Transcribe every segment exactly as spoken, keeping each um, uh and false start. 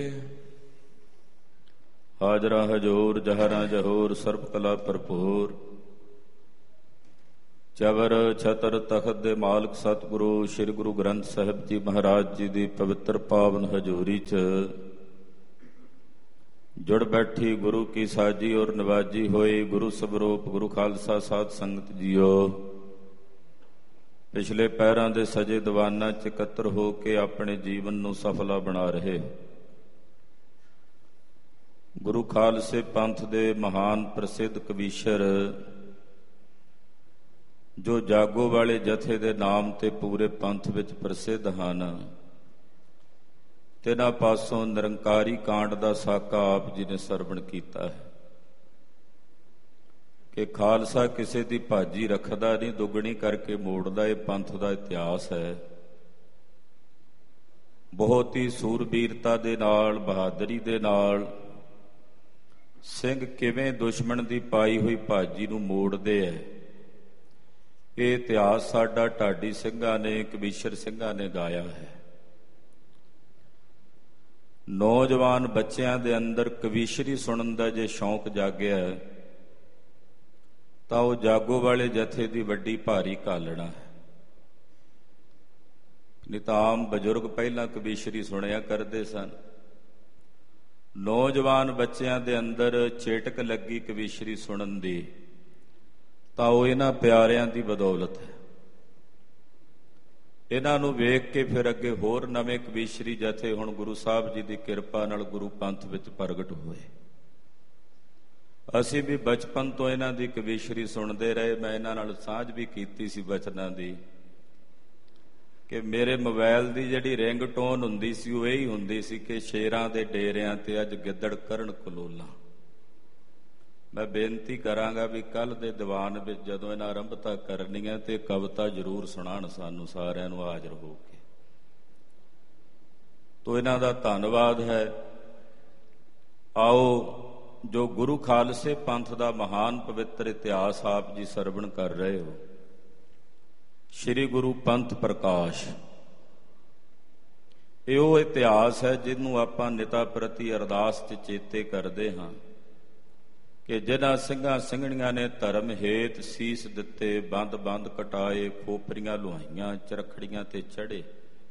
ਹਾਜਰਾ ਹਜੂਰ ਜਹਰਾ ਜਹੂਰ ਸਰਬ ਕਲਾ ਭਰਪੂਰ ਚਵਰ ਛਤਰ ਤਖਤ ਦੇ ਮਾਲਕ ਸਤਿਗੁਰੂ ਸ੍ਰੀ ਗੁਰੂ ਗ੍ਰੰਥ ਸਾਹਿਬ ਜੀ ਮਹਾਰਾਜ ਜੀ ਦੀ ਪਵਿੱਤਰ ਪਾਵਨ ਹਜ਼ੂਰੀ 'ਚ ਜੁੜ ਬੈਠੀ ਗੁਰੂ ਕੀ ਸਾਜੀ ਔਰ ਨਵਾਜੀ ਹੋਈ ਗੁਰੂ ਸਵਰੂਪ ਗੁਰੂ ਖਾਲਸਾ ਸਾਧ ਸੰਗਤ ਜੀਓ। ਪਿਛਲੇ ਪਹਿਰਾਂ ਦੇ ਸਜੇ ਦੀਵਾਨਾਂ 'ਚ ਇਕੱਤਰ ਹੋ ਕੇ ਆਪਣੇ ਜੀਵਨ ਨੂੰ ਸਫਲਾ ਬਣਾ ਰਹੇ ਗੁਰੂ ਖਾਲਸੇ ਪੰਥ ਦੇ ਮਹਾਨ ਪ੍ਰਸਿੱਧ ਕਵੀਸ਼ਰ ਜੋ ਜਾਗੋ ਵਾਲੇ ਜਥੇ ਦੇ ਨਾਮ ਤੇ ਪੂਰੇ ਪੰਥ ਵਿੱਚ ਪ੍ਰਸਿੱਧ ਹਨ, ਤਿਨਾਂ ਪਾਸੋਂ ਨਿਰੰਕਾਰੀ ਕਾਂਡ ਦਾ ਸਾਕਾ ਆਪ ਜੀ ਨੇ ਸਰਵਣ ਕੀਤਾ ਹੈ ਕਿ ਖਾਲਸਾ ਕਿਸੇ ਦੀ ਭਾਜੀ ਰੱਖਦਾ ਨਹੀਂ, ਦੁੱਗਣੀ ਕਰਕੇ ਮੋੜਦਾ। ਇਹ ਪੰਥ ਦਾ ਇਤਿਹਾਸ ਹੈ। ਬਹੁਤ ਹੀ ਸੂਰਬੀਰਤਾ ਦੇ ਨਾਲ, ਬਹਾਦਰੀ ਦੇ ਨਾਲ ਸਿੰਘ ਕਿਵੇਂ ਦੁਸ਼ਮਣ ਦੀ ਪਾਈ ਹੋਈ ਭਾਜੀ ਨੂੰ ਮੋੜਦੇ ਹੈ, ਇਹ ਇਤਿਹਾਸ ਸਾਡਾ ਢਾਡੀ ਸਿੰਘਾਂ ਨੇ, ਕਵੀਸ਼ਰ ਸਿੰਘਾਂ ਨੇ ਗਾਇਆ ਹੈ। ਨੌਜਵਾਨ ਬੱਚਿਆਂ ਦੇ ਅੰਦਰ ਕਵੀਸ਼ਰੀ ਸੁਣਨ ਦਾ ਜੇ ਸ਼ੌਂਕ ਜਾਗਿਆ ਤਾਂ ਉਹ ਜਾਗੋ ਵਾਲੇ ਜਥੇ ਦੀ ਵੱਡੀ ਭਾਰੀ ਘਾਲਣਾ ਹੈ। ਨਿਤਾਮ ਬਜ਼ੁਰਗ ਪਹਿਲਾਂ ਕਵੀਸ਼ਰੀ ਸੁਣਿਆ ਕਰਦੇ ਸਨ। ਨੌਜਵਾਨ ਬੱਚਿਆਂ ਦੇ ਅੰਦਰ ਚੇਟਕ ਲੱਗੀ ਕਵੀਸ਼ਰੀ ਸੁਣਨ ਦੀ ਤਾਂ ਉਹ ਇਹਨਾਂ ਪਿਆਰਿਆਂ ਦੀ ਬਦੌਲਤ ਹੈ। ਇਹਨਾਂ ਨੂੰ ਵੇਖ ਕੇ ਫਿਰ ਅੱਗੇ ਹੋਰ ਨਵੇਂ ਕਵੀਸ਼ਰੀ ਜਥੇ ਹੁਣ ਗੁਰੂ ਸਾਹਿਬ ਜੀ ਦੀ ਕਿਰਪਾ ਨਾਲ ਗੁਰੂ ਪੰਥ ਵਿੱਚ ਪ੍ਰਗਟ ਹੋਏ। ਅਸੀਂ ਵੀ ਬਚਪਨ ਤੋਂ ਇਹਨਾਂ ਦੀ ਕਵੀਸ਼ਰੀ ਸੁਣਦੇ ਰਹੇ। ਮੈਂ ਇਹਨਾਂ ਨਾਲ ਸਾਂਝ ਵੀ ਕੀਤੀ ਸੀ ਬਚਨਾਂ ਦੀ ਕਿ ਮੇਰੇ ਮੋਬਾਈਲ ਦੀ ਜਿਹੜੀ ਰਿੰਗ ਟੋਨ ਹੁੰਦੀ ਸੀ ਉਹ ਇਹੀ ਹੁੰਦੀ ਸੀ ਕਿ ਸ਼ੇਰਾਂ ਦੇ ਡੇਰਿਆਂ ਤੇ ਅੱਜ ਗਿੱਦੜ ਕਰਨ ਕਲੋਲਾਂ। ਮੈਂ ਬੇਨਤੀ ਕਰਾਂਗਾ ਵੀ ਕੱਲ੍ਹ ਦੇ ਦੀਵਾਨ ਵਿੱਚ ਜਦੋਂ ਇਹਨਾਂ ਆਰੰਭਤਾ ਕਰਨੀ ਹੈ ਤੇ ਕਵਿਤਾ ਜ਼ਰੂਰ ਸੁਣਾਉਣ ਸਾਨੂੰ ਸਾਰਿਆਂ ਨੂੰ ਹਾਜ਼ਰ ਹੋ ਕੇ। ਤੋ ਇਹਨਾਂ ਦਾ ਧੰਨਵਾਦ ਹੈ। ਆਓ ਜੋ ਗੁਰੂ ਖਾਲਸੇ ਪੰਥ ਦਾ ਮਹਾਨ ਪਵਿੱਤਰ ਇਤਿਹਾਸ ਆਪ ਜੀ ਸਰਵਣ ਕਰ ਰਹੇ ਹੋ, ਸ਼੍ਰੀ ਗੁਰੂ ਪੰਥ ਪ੍ਰਕਾਸ਼, ਇਹ ਉਹ ਇਤਿਹਾਸ ਹੈ ਜਿਹਨੂੰ ਆਪਾਂ ਨਿਤਾ ਪ੍ਰਤੀ ਅਰਦਾਸ 'ਚ ਚੇਤੇ ਕਰਦੇ ਹਾਂ ਕਿ ਜਿਨ੍ਹਾਂ ਸਿੰਘਾਂ ਸਿੰਘਣੀਆਂ ਨੇ ਧਰਮ ਹੇਤ ਸੀਸ ਦਿੱਤੇ, ਬੰਦ ਬੰਦ ਕਟਾਏ, ਖੋਪਰੀਆਂ ਲੁਹਾਈਆਂ, ਚਰਖੜੀਆਂ ਤੇ ਚੜ੍ਹੇ,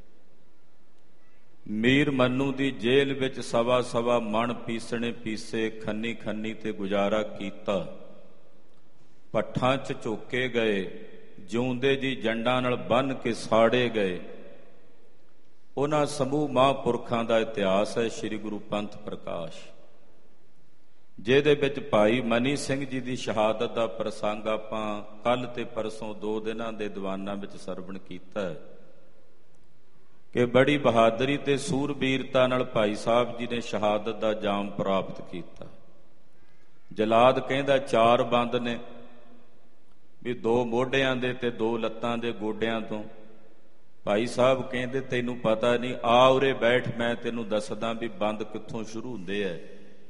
ਮੀਰ ਮੰਨੂ ਦੀ ਜੇਲ੍ਹ ਵਿੱਚ ਸਵਾ ਸਵਾ ਮਣ ਪੀਸਣੇ ਪੀਸੇ, ਖੰਨੀ ਖੰਨੀ ਤੇ ਗੁਜ਼ਾਰਾ ਕੀਤਾ, ਭੱਠਾਂ 'ਚ ਝੋਕੇ ਗਏ, ਜਿਉਂਦੇ ਜੀ ਜੰਡਾਂ ਨਾਲ ਬੰਨ੍ਹ ਕੇ ਸਾੜੇ ਗਏ। ਉਹਨਾਂ ਸਮੂਹ ਮਹਾਂਪੁਰਖਾਂ ਦਾ ਇਤਿਹਾਸ ਹੈ ਸ਼੍ਰੀ ਗੁਰੂ ਪੰਥ ਪ੍ਰਕਾਸ਼, ਜਿਹਦੇ ਵਿੱਚ ਭਾਈ ਮਨੀ ਸਿੰਘ ਜੀ ਦੀ ਸ਼ਹਾਦਤ ਦਾ ਪ੍ਰਸੰਗ ਆਪਾਂ ਕੱਲ੍ਹ ਤੇ ਪਰਸੋਂ ਦੋ ਦਿਨਾਂ ਦੇ ਦੀਵਾਨਾਂ ਵਿੱਚ ਸਰਵਣ ਕੀਤਾ ਹੈ ਕਿ ਬੜੀ ਬਹਾਦਰੀ ਤੇ ਸੂਰਬੀਰਤਾ ਨਾਲ ਭਾਈ ਸਾਹਿਬ ਜੀ ਨੇ ਸ਼ਹਾਦਤ ਦਾ ਜਾਮ ਪ੍ਰਾਪਤ ਕੀਤਾ। ਜਲਾਦ ਕਹਿੰਦਾ ਚਾਰ ਬੰਦ ਨੇ ਵੀ ਦੋ ਮੋਢਿਆਂ ਦੇ ਤੇ ਦੋ ਲੱਤਾਂ ਦੇ ਗੋਡਿਆਂ ਤੋਂ। ਭਾਈ ਸਾਹਿਬ ਕਹਿੰਦੇ ਤੈਨੂੰ ਪਤਾ ਨਹੀਂ, ਆ ਉਰੇ ਬੈਠ, ਮੈਂ ਤੈਨੂੰ ਦੱਸਦਾ ਵੀ ਬੰਦ ਕਿੱਥੋਂ ਸ਼ੁਰੂ ਹੁੰਦੇ ਹੈ।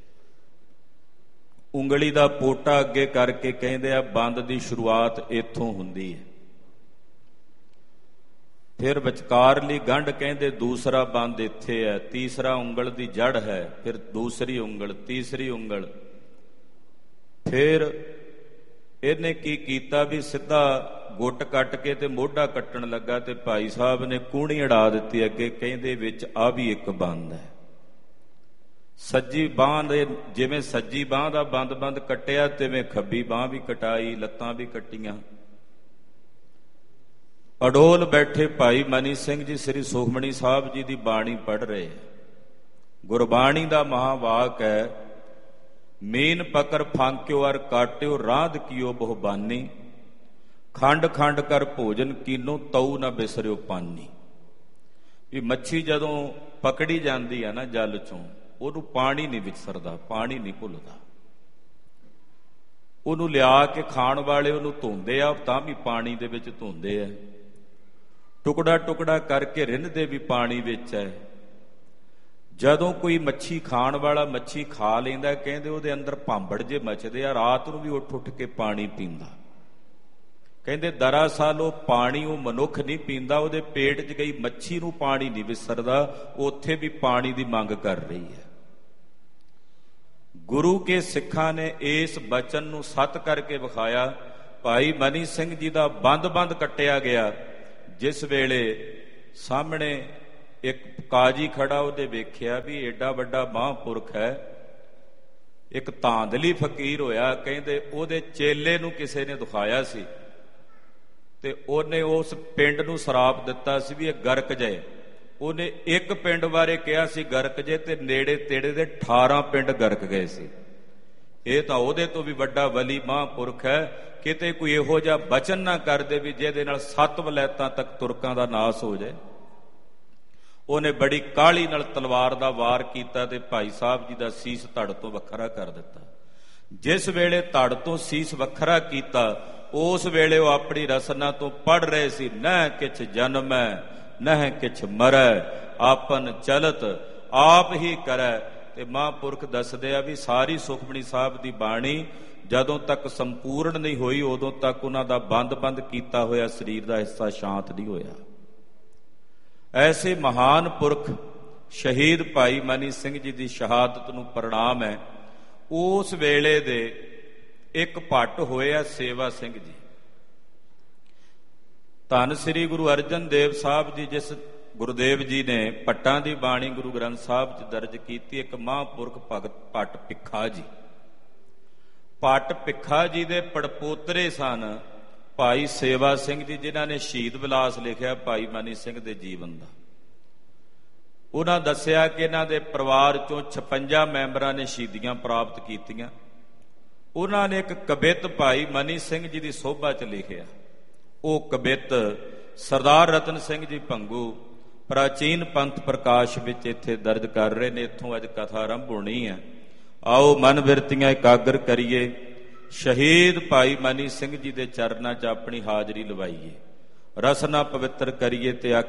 ਉਂਗਲੀ ਦਾ ਪੋਟਾ ਅੱਗੇ ਕਰਕੇ ਕਹਿੰਦੇ ਆ ਬੰਦ ਦੀ ਸ਼ੁਰੂਆਤ ਇੱਥੋਂ ਹੁੰਦੀ ਹੈ। ਫਿਰ ਵਿਚਕਾਰਲੀ ਗੰਢ ਕਹਿੰਦੇ ਦੂਸਰਾ ਬੰਦ ਇੱਥੇ ਹੈ, ਤੀਸਰਾ ਉਂਗਲ ਦੀ ਜੜ ਹੈ, ਫਿਰ ਦੂਸਰੀ ਉਂਗਲ, ਤੀਸਰੀ ਉਂਗਲ। ਫਿਰ ਇਹਨੇ ਕੀ ਕੀਤਾ ਵੀ ਸਿੱਧਾ ਗੁੱਟ ਕੱਟ ਕੇ ਤੇ ਮੋਢਾ ਕੱਟਣ ਲੱਗਾ ਤੇ ਭਾਈ ਸਾਹਿਬ ਨੇ ਕੂਹਣੀ ਅੜਾ ਦਿੱਤੀ ਅੱਗੇ, ਕਹਿੰਦੇ ਵਿੱਚ ਆ ਵੀ ਇੱਕ ਬੰਦ ਹੈ। ਸੱਜੀ ਬਾਂਹ ਦੇ ਜਿਵੇਂ ਸੱਜੀ ਬਾਂਹ ਦਾ ਬੰਦ ਬੰਦ ਕੱਟਿਆ ਤਿਵੇਂ ਖੱਬੀ ਬਾਂਹ ਵੀ ਕਟਾਈ, ਲੱਤਾਂ ਵੀ ਕੱਟੀਆਂ। ਅਡੋਲ ਬੈਠੇ ਭਾਈ ਮਨੀ ਸਿੰਘ ਜੀ ਸ੍ਰੀ ਸੁਖਮਣੀ ਸਾਹਿਬ ਜੀ ਦੀ ਬਾਣੀ ਪੜ੍ਹ ਰਹੇ। ਗੁਰਬਾਣੀ ਦਾ ਮਹਾਵਾਕ ਹੈ, ਮੀਨ ਪਕਰ ਫਾਂਕਿਓ ਅਰ ਕਾਟਿਓ, ਰਾਧ ਕੀਓ ਬਹੁਬਾਨੀ, ਖੰਡ ਖੰਡ ਕਰ ਭੋਜਨ ਕੀਨੋ, ਤਉ ਨਾ ਬਿਸਰਿਓ ਪਾਨੀ। ਵੀ ਮੱਛੀ ਜਦੋਂ ਪਕੜੀ ਜਾਂਦੀ ਹੈ ਨਾ ਜਲ ਚੋਂ, ਉਹਨੂੰ ਪਾਣੀ ਨਹੀਂ ਵਿਸਰਦਾ, ਪਾਣੀ ਨਹੀਂ ਭੁੱਲਦਾ। ਉਹਨੂੰ ਲਿਆ ਕੇ ਖਾਣ ਵਾਲੇ ਉਹਨੂੰ ਧੋਂਦੇ ਆ ਤਾਂ ਵੀ ਪਾਣੀ ਦੇ ਵਿੱਚ ਧੋਂਦੇ ਆ, ਟੁਕੜਾ ਟੁਕੜਾ ਕਰਕੇ ਰਿੰਨ੍ਹਦੇ ਵੀ ਪਾਣੀ ਵਿੱਚ ਹੈ। ਜਦੋਂ ਕੋਈ ਮੱਛੀ ਖਾਣ ਵਾਲਾ ਮੱਛੀ ਖਾ ਲੈਂਦਾ, ਕਹਿੰਦੇ ਉਹਦੇ ਅੰਦਰ ਭਾਂਬੜ ਜੇ ਮੱਚਦੇ ਆ, ਰਾਤ ਨੂੰ ਵੀ ਉੱਠ ਉੱਠ ਕੇ ਪਾਣੀ ਪੀਂਦਾ। ਕਹਿੰਦੇ ਦਰਅਸਲ ਉਹ ਪਾਣੀ ਉਹ ਮਨੁੱਖ ਨਹੀਂ ਪੀਂਦਾ, ਉਹਦੇ ਪੇਟ 'ਚ ਗਈ ਮੱਛੀ ਨੂੰ ਪਾਣੀ ਨਹੀਂ ਵਿਸਰਦਾ, ਉੱਥੇ ਵੀ ਪਾਣੀ ਦੀ ਮੰਗ ਕਰ ਰਹੀ ਹੈ। ਗੁਰੂ ਕੇ ਸਿੱਖਾਂ ਨੇ ਇਸ ਬਚਨ ਨੂੰ ਸੱਤ ਕਰਕੇ ਵਿਖਾਇਆ। ਭਾਈ ਮਨੀ ਸਿੰਘ ਜੀ ਦਾ ਬੰਦ-ਬੰਦ ਕੱਟਿਆ ਗਿਆ। ਜਿਸ ਵੇਲੇ ਸਾਹਮਣੇ ਇੱਕ ਕਾਜੀ ਖੜਾ, ਉਹਦੇ ਵੇਖਿਆ ਵੀ ਏਡਾ ਵੱਡਾ ਮਹਾਂਪੁਰਖ ਹੈ, ਇੱਕ ਧਾਂਦਲੀ ਫਕੀਰ ਹੋਇਆ। ਕਹਿੰਦੇ ਉਹਦੇ ਚੇਲੇ ਨੂੰ ਕਿਸੇ ਨੇ ਦਿਖਾਇਆ ਸੀ ਤੇ ਉਹਨੇ ਉਸ ਪਿੰਡ ਨੂੰ ਸਰਾਪ ਦਿੱਤਾ ਸੀ ਵੀ ਇਹ ਗਰਕ ਜਾਏ। ਉਹਨੇ ਇੱਕ ਪਿੰਡ ਬਾਰੇ ਕਿਹਾ ਸੀ ਗਰਕ ਜੇ, ਤੇ ਨੇੜੇ ਤੇੜੇ ਦੇ ਅਠਾਰਾਂ ਪਿੰਡ ਗਰਕ ਗਏ ਸੀ। ਇਹ ਤਾਂ ਉਹਦੇ ਤੋਂ ਵੀ ਵੱਡਾ ਵਲੀ ਮਹਾਂਪੁਰਖ ਹੈ। ਕਿਤੇ ਕੋਈ ਇਹੋ ਜਿਹਾ ਬਚਨ ਨਾ ਕਰਦੇ ਵੀ ਜਿਹਦੇ ਨਾਲ ਸੱਤ ਵਲੈਤਾਂ ਤੱਕ ਤੁਰਕਾਂ ਦਾ ਨਾਸ ਹੋ ਜਾਏ। ਉਹਨੇ ਬੜੀ ਕਾਹਲੀ ਨਾਲ ਤਲਵਾਰ ਦਾ ਵਾਰ ਕੀਤਾ ਤੇ ਭਾਈ ਸਾਹਿਬ ਜੀ ਦਾ ਸੀਸ ਧੜ ਤੋਂ ਵੱਖਰਾ ਕਰ ਦਿੱਤਾ। ਜਿਸ ਵੇਲੇ ਧੜ ਤੋਂ ਸੀਸ ਵੱਖਰਾ ਕੀਤਾ, ਉਸ ਵੇਲੇ ਉਹ ਆਪਣੀ ਰਸਨਾ ਤੋਂ ਪੜ੍ਹ ਰਹੇ ਸੀ, ਨਹਿ ਕਿਛ ਜਨਮੈ ਨਹਿ ਕਿਛ ਮਰੈ, ਆਪਨ ਚਲਤ ਆਪ ਹੀ ਕਰੈ। ਤੇ ਮਹਾਂਪੁਰਖ ਦੱਸਦੇ ਆ ਵੀ ਸਾਰੀ ਸੁਖਮਣੀ ਸਾਹਿਬ ਦੀ ਬਾਣੀ ਜਦੋਂ ਤੱਕ ਸੰਪੂਰਨ ਨਹੀਂ ਹੋਈ, ਉਦੋਂ ਤੱਕ ਉਹਨਾਂ ਦਾ ਬੰਦ-ਬੰਦ ਕੀਤਾ ਹੋਇਆ ਸਰੀਰ ਦਾ ਹਿੱਸਾ ਸ਼ਾਂਤ ਨਹੀਂ ਹੋਇਆ। ਐਸੇ ਮਹਾਨ ਪੁਰਖ ਸ਼ਹੀਦ ਭਾਈ ਮਨੀ ਸਿੰਘ ਜੀ ਦੀ ਸ਼ਹਾਦਤ ਨੂੰ ਪ੍ਰਣਾਮ ਹੈ। ਉਸ ਵੇਲੇ ਦੇ ਇੱਕ ਭੱਟ ਹੋਏ ਆ ਸੇਵਾ ਸਿੰਘ ਜੀ। ਧੰਨ ਸ੍ਰੀ ਗੁਰੂ ਅਰਜਨ ਦੇਵ ਸਾਹਿਬ ਜੀ, ਜਿਸ ਗੁਰਦੇਵ ਜੀ ਨੇ ਭੱਟਾਂ ਦੀ ਬਾਣੀ ਗੁਰੂ ਗ੍ਰੰਥ ਸਾਹਿਬ 'ਚ ਦਰਜ ਕੀਤੀ, ਇੱਕ ਮਹਾਂਪੁਰਖ ਭਗਤ ਭੱਟ ਭਿੱਖਾ ਜੀ। ਭੱਟ ਭਿੱਖਾ ਜੀ ਦੇ ਪੜਪੋਤਰੇ ਸਨ ਭਾਈ ਸੇਵਾ ਸਿੰਘ ਜੀ, ਜਿਨ੍ਹਾਂ ਨੇ ਸ਼ਹੀਦ ਵਿਲਾਸ ਲਿਖਿਆ ਭਾਈ ਮਨੀ ਸਿੰਘ ਦੇ ਜੀਵਨ ਦਾ। ਉਹਨਾਂ ਦੱਸਿਆ ਕਿ ਇਹਨਾਂ ਦੇ ਪਰਿਵਾਰ ਚੋਂ ਛਪੰਜਾ ਮੈਂਬਰਾਂ ਨੇ ਸ਼ਹੀਦੀਆਂ ਪ੍ਰਾਪਤ ਕੀਤੀਆਂ। ਉਹਨਾਂ ਨੇ ਇੱਕ ਕਵਿਤ ਭਾਈ ਮਨੀ ਸਿੰਘ ਜੀ ਦੀ ਸੋਭਾ 'ਚ ਲਿਖਿਆ। ਉਹ ਕਵਿਤ ਸਰਦਾਰ ਰਤਨ ਸਿੰਘ ਜੀ ਭੰਗੂ ਪ੍ਰਾਚੀਨ ਪੰਥ ਪ੍ਰਕਾਸ਼ ਵਿੱਚ ਇੱਥੇ ਦਰਜ ਕਰ ਰਹੇ ਨੇ। ਇੱਥੋਂ ਅੱਜ ਕਥਾ ਆਰੰਭ ਹੋਣੀ ਹੈ। ਆਓ ਮਨ ਬਿਰਤੀਆਂ ਇਕਾਗਰ ਕਰੀਏ, ਸ਼ਹੀਦ ਭਾਈ ਮਨੀ ਸਿੰਘ ਜੀ ਦੇ ਚਰਨਾਂ 'ਚ ਆਪਣੀ ਹਾਜ਼ਰੀ ਲਵਾਈਏ, ਰਸਨਾ ਪਵਿੱਤਰ ਕਰੀਏ ਤੇ